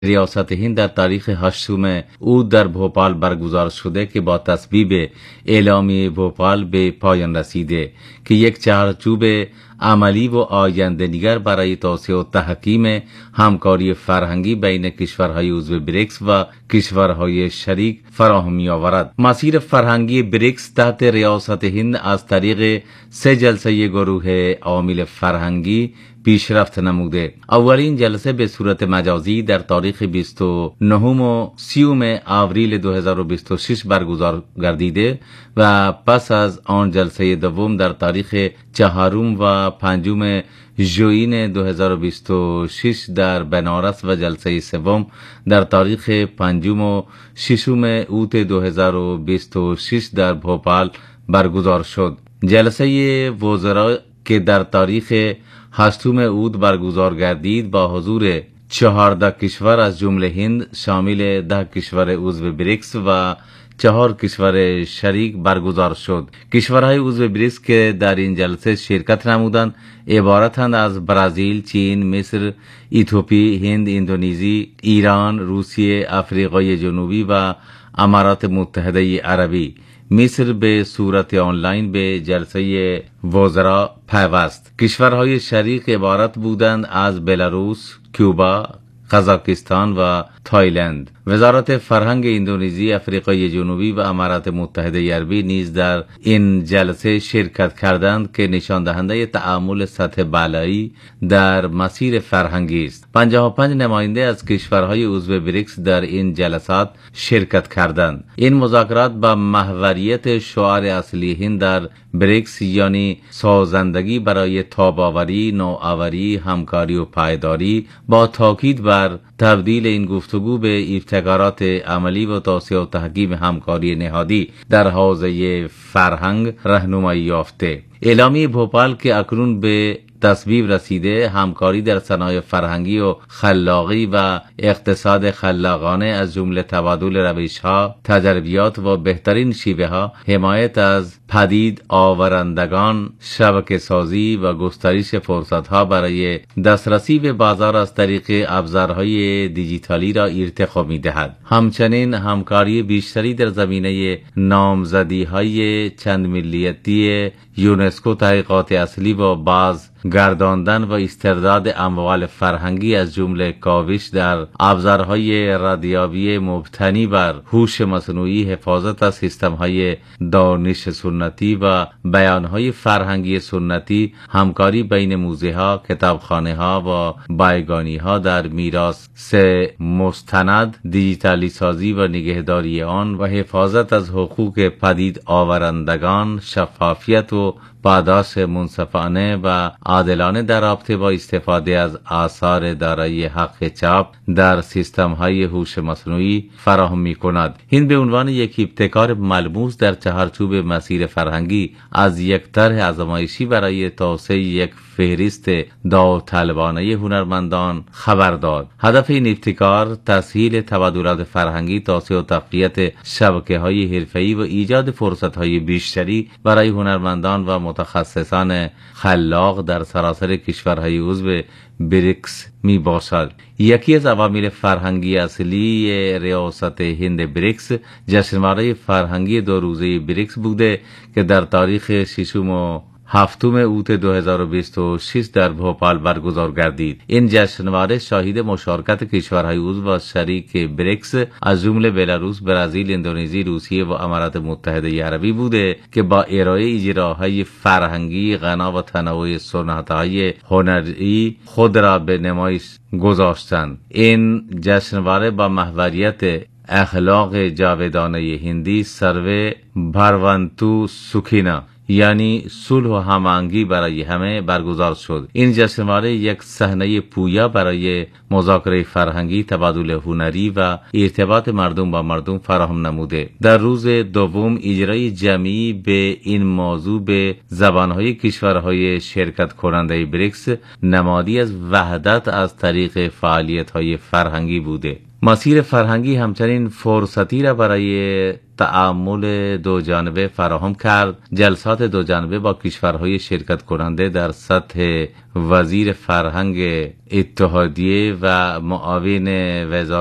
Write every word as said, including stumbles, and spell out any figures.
ریاست هند در تاریخ هشتم او در بھوپال برگزار شده که با تصویب اعلامیه بھوپال به پایان رسیده که یک چارچوب عملی و آینده‌نگر برای توسعه و تحکیم همکاری فرهنگی بین کشورهای عضو بریکس و کشورهای شریک فراهم می‌آورد. مسیر فرهنگی بریکس تحت ریاست هند از طریق سه جلسه گروه عوامل فرهنگی پیشرفت نموده. اولین جلسه به صورت مجازی در تاریخ بیست و نهم و سیوم آوریل دو هزار و بیست و شش برگزار گردیده و پس از آن جلسه دوم در تاریخ چهارم و پنجم ژوئین دو هزار و بیست و شش در بنارس و جلسه سوم در تاریخ پنجم و ششم اوت دو هزار و بیست و شش در بھوپال برگزار شد. جلسه وزرا که در تاریخ هشتم اوت برگزار گردید با حضور چهارده کشور از جمله هند شامل ده کشور عضو بریکس و چهار کشور شریک برگزار شد. کشورهای عضو بریکس که در این جلسه شرکت نمودند عبارتند از برزیل، چین، مصر، اتیوپی، هند، اندونزی، ایران، روسیه، آفریقای جنوبی و امارات متحده عربی. مصر به صورت آنلاین به جلسه وزرا پیوست. کشورهای شریک عبارت بودند از بلاروس، کوبا، قزاقستان و تایلند. وزارت فرهنگ اندونزی، آفریقای جنوبی و امارات متحده عربی نیز در این جلسه شرکت کردند که نشان دهنده تعامل سطح بالایی در مسیر فرهنگی است. پنجاه و پنج نماینده از کشورهای عضو بریکس در این جلسات شرکت کردند. این مذاکرات با محوریت شعار اصلی هند در بریکس یعنی سازندگی برای تاب‌آوری، نوآوری، همکاری و پایداری با تاکید بر تبدیل این گفتگو به ابتکارات عملی و توسعه و تحکیم همکاری نهادی در حوزه فرهنگ راهنمایی یافته. اعلامیه بھوپال که اکنون به تصویب رسیده همکاری در صنایع فرهنگی و خلاقی و اقتصاد خلاقانه از جمله تبادل روش‌ها، تجربیات و بهترین شیوه‌ها، حمایت از پدید آورندگان، شبکه سازی و گسترش فرصت‌ها برای دسترسی به بازار از طریق ابزارهای دیجیتالی را ارتقا می‌دهد. همچنین همکاری بیشتری در زمینه نامزدی‌های چند ملیتی یونسکو، تحقیقات اصلی و باز گرداندن و استرداد اموال فرهنگی از جمله کاوش در ابزارهای ردیابی مبتنی بر هوش مصنوعی، حفاظت از سیستم‌های دانش سنتی و بیانهای فرهنگی سنتی، همکاری بین موزه‌ها، کتابخانه‌ها و بایگانی‌ها در میراث سه مستند، دیجیتالی سازی و نگهداری آن و حفاظت از حقوق پدید آورندگان، شفافیت و پاداش منصفانه و عادلانه در رابطه با استفاده از آثار دارای حق چاپ در سیستم های هوش مصنوعی فراهم می کند. هند به عنوان یک ابتکار ملموس در چهارچوب مسیر فرهنگی از یک طرح آزمایشی برای توسعه یک فهرست داوطلبانه هنرمندان خبر داد. هدف این ابتکار تسهیل تبادلات فرهنگی، توسعه و تقویت شبکه‌های حرفه‌ای و ایجاد فرصت‌های بیشتری برای هنرمندان و متخصصان خلاق در سراسر کشورهای عضو بریکس می باشد. یکی از عوامل فرهنگی اصلی ریاست هند بریکس جشنواره فرهنگی دو روزه بریکس بوده که در تاریخ ششم و هفتم اوت دو هزار و بیست و شش در بھوپال برگزار گردید. این جشنواره شاهد مشارکت کشورهای عضو و شریک بریکس از جمله بلاروس، برزیل، اندونزی، روسیه و امارات متحده عربی بوده که با ارائه اجراهای فرهنگی غنا و تنوع سنت‌های هنری خود را به نمایش گذاشتند. این جشنواره با محوریت اخلاق جاودانه هندی، سروه بھروانتو سوکھینا یعنی صلح و هماهنگی برای همه برگزار شد. این جشنواره یک صحنه پویا برای مذاکره فرهنگی، تبادل هنری و ارتباط مردم با مردم فراهم نموده. در روز دوم اجرای جمعی به این موضوع به زبانهای کشورهای شرکت کننده بریکس نمادی از وحدت از طریق فعالیت‌های فرهنگی بوده. مسیر فرهنگی همچنین فرصتی را برای تعامل دو جانبه فراهم کرد. جلسات دو جانبه با کشورهای شرکت کننده در سطح وزیر فرهنگ اتحادیه و معاون وزارت